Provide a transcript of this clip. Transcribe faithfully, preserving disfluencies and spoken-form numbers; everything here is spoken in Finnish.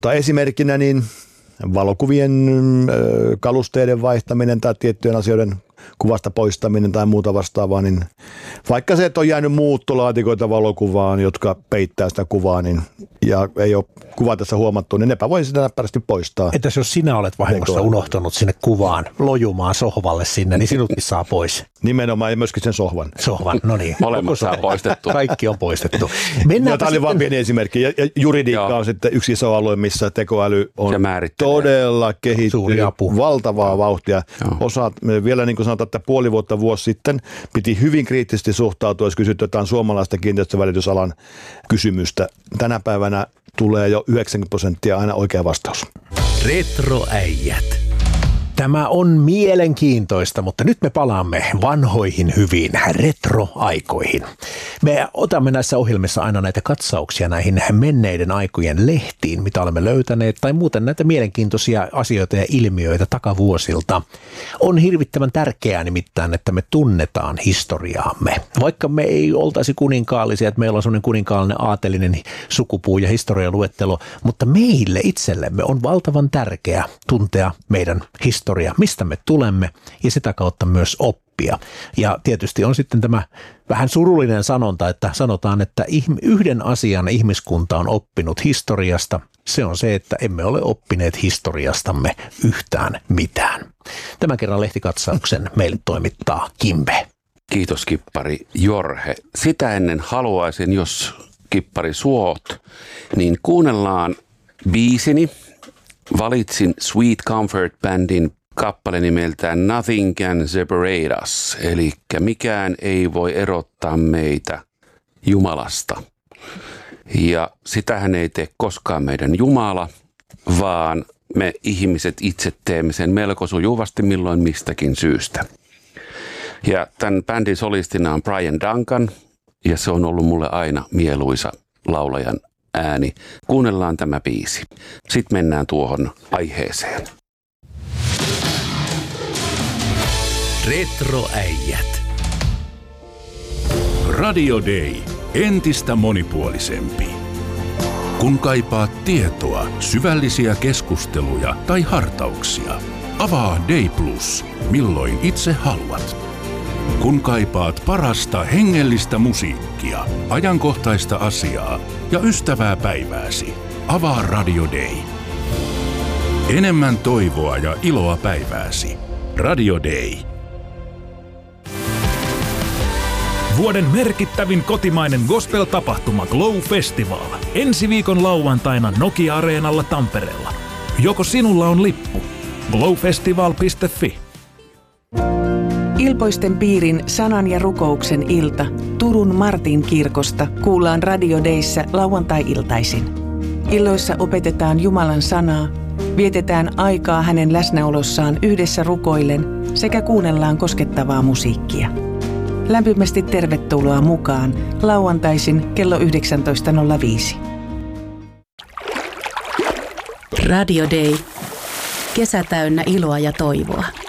Tai esimerkkinä niin valokuvien kalusteiden vaihtaminen tai tiettyjen asioiden kuvasta poistaminen tai muuta vastaavaa, niin vaikka se, että on jäänyt muuttolaatikoita valokuvaan, jotka peittää sitä kuvaa, niin, ja ei ole kuva tässä huomattu, niin nepä voi sitä näppärästi poistaa. Entäs jos sinä olet vahingossa unohtanut sinne kuvaan lojumaan sohvalle sinne, niin sinutkin saa pois. Nimenomaan, ja myöskin sen sohvan. Sohvan, no niin. Molemmat saa poistettu. Kaikki on poistettu. Ja tämä oli vain pieni esimerkki. Ja juridiikka Joo. on sitten yksi iso alue, missä tekoäly on todella kehittynyt. Valtavaa vauhtia. Osaat, vielä niin kuin sanotaan, että puoli vuotta vuosi sitten piti hyvin kriittisesti suhtautua, jos kysytään suomalaista kiinteistövälitysalan kysymystä. Tänä päivänä tulee jo yhdeksänkymmentä prosenttia aina oikea vastaus. Retroäijät. Tämä on mielenkiintoista, mutta nyt me palaamme vanhoihin hyviin retroaikoihin. Me otamme näissä ohjelmissa aina näitä katsauksia näihin menneiden aikojen lehtiin, mitä olemme löytäneet, tai muuten näitä mielenkiintoisia asioita ja ilmiöitä takavuosilta. On hirvittävän tärkeää nimittäin, että me tunnetaan historiaamme. Vaikka me ei oltaisi kuninkaallisia, että meillä on sellainen kuninkaallinen aatelinen sukupuu ja historialuettelo, mutta meille itsellemme on valtavan tärkeää tuntea meidän historiaa. Mistä me tulemme ja sitä kautta myös oppia. Ja tietysti on sitten tämä vähän surullinen sanonta, että sanotaan, että yhden asian ihmiskunta on oppinut historiasta. Se on se, että emme ole oppineet historiastamme yhtään mitään. Tämän kerran lehtikatsauksen meille toimittaa Kimbe. Kiitos kippari Jorhe. Sitä ennen haluaisin, jos kippari suot, niin kuunnellaan biisini. Valitsin Sweet Comfort Bandin kappale nimeltään Nothing Can Separate Us, eli mikään ei voi erottaa meitä Jumalasta. Ja sitähän ei tee koskaan meidän Jumala, vaan me ihmiset itse teemme sen melko sujuvasti milloin mistäkin syystä. Ja tämän bändin solistina on Brian Duncan, ja se on ollut mulle aina mieluisa laulajan ääni. Kuunnellaan tämä biisi. Sitten mennään tuohon aiheeseen. Retroäijät. Radio Day. Entistä monipuolisempi. Kun kaipaat tietoa, syvällisiä keskusteluja tai hartauksia, avaa Day Plus, milloin itse haluat. Kun kaipaat parasta hengellistä musiikkia, ajankohtaista asiaa ja ystävää päivääsi, avaa Radio Day. Enemmän toivoa ja iloa päivääsi. Radio Day. Vuoden merkittävin kotimainen gospel-tapahtuma Glow Festival. Ensi viikon lauantaina Nokia-areenalla Tampereella. Joko sinulla on lippu? glowfestival piste fi. Ilpoisten piirin sanan ja rukouksen ilta Turun Martin kirkosta kuullaan Radio Dayssä lauantai-iltaisin. Illoissa opetetaan Jumalan sanaa, vietetään aikaa hänen läsnäolossaan yhdessä rukoillen sekä kuunnellaan koskettavaa musiikkia. Lämpimästi tervetuloa mukaan lauantaisin kello yhdeksäntoista nolla viisi. Radio Day. Kesä täynnä iloa ja toivoa.